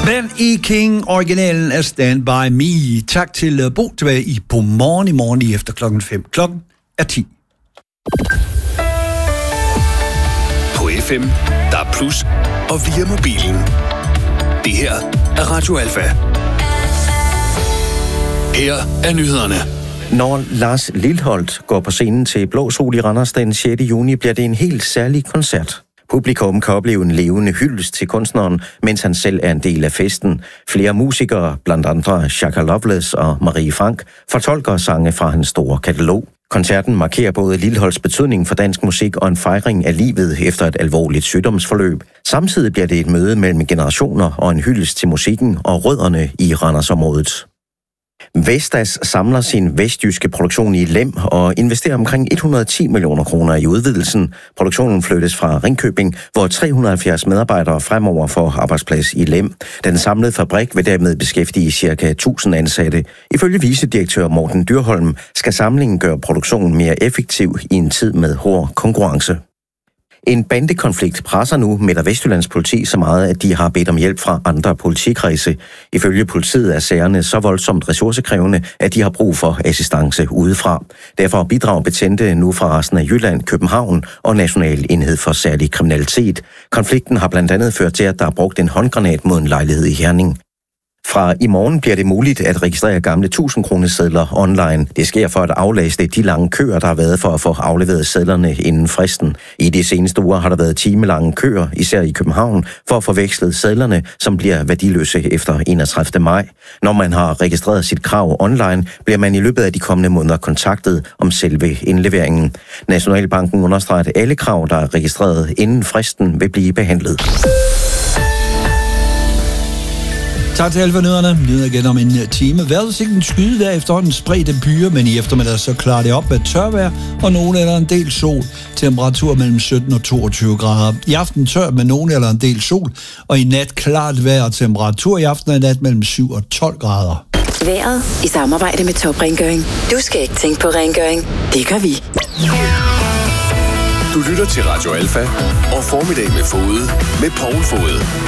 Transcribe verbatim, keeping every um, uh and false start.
Ben E. King, originalen af Stand By Me. Tak til Bo tilbage i på morgen i morgen lige efter klokken fem. Klokken er ti. På F M, der er plus, og via mobilen. Det her er Radio Alfa. Her er nyhederne. Når Lars Lilholt går på scenen til Blå Sol i Randers den sjette juni, bliver det en helt særlig koncert. Publikum kan opleve en levende hyldest til kunstneren, mens han selv er en del af festen. Flere musikere, blandt andre Shaka Loveless og Marie Frank, fortolker sange fra hans store katalog. Koncerten markerer både Lilholts betydning for dansk musik og en fejring af livet efter et alvorligt sygdomsforløb. Samtidig bliver det et møde mellem generationer og en hyldest til musikken og rødderne i Randersområdet. Vestas samler sin vestjyske produktion i Lem og investerer omkring et hundrede og ti millioner kroner i udvidelsen. Produktionen flyttes fra Ringkøbing, hvor tre hundrede og halvfjerds medarbejdere fremover får arbejdsplads i Lem. Den samlede fabrik vil dermed beskæftige ca. tusind ansatte. Ifølge vicedirektør Morten Dyrholm skal samlingen gøre produktionen mere effektiv i en tid med hård konkurrence. En bandekonflikt presser nu Midt- og Vestjyllands politi så meget, at de har bedt om hjælp fra andre politikredse. Ifølge politiet er sagerne så voldsomt ressourcekrævende, at de har brug for assistance udefra. Derfor bidrager betjente nu fra resten af Jylland, København og National Enhed for Særlig Kriminalitet. Konflikten har blandt andet ført til, at der er brugt en håndgranat mod en lejlighed i Herning. Fra i morgen bliver det muligt at registrere gamle tusind-kronesedler online. Det sker for at aflaste de lange køer, der har været for at få afleveret sedlerne inden fristen. I de seneste uger har der været timelange køer, især i København, for at få vekslet sedlerne, som bliver værdiløse efter enogtredivte maj. Når man har registreret sit krav online, bliver man i løbet af de kommende måneder kontaktet om selve indleveringen. Nationalbanken understreger, at alle krav, der er registreret inden fristen, vil blive behandlet. Tak til Alfa-nyhederne. Nyheder igen om en time. Vejrudsigten skyde efterhånden spredte byer, men i eftermiddag så klarer det op med tørvejr og nogen eller en del sol. Temperatur mellem sytten og toogtyve grader. I aften tør med nogen eller en del sol, og i nat klart vejr og temperatur i aften og nat mellem syv og tolv grader. Vejret i samarbejde med Top Rengøring. Du skal ikke tænke på rengøring. Det gør vi. Du lytter til Radio Alfa og Formiddag med Fode med Poul Fode.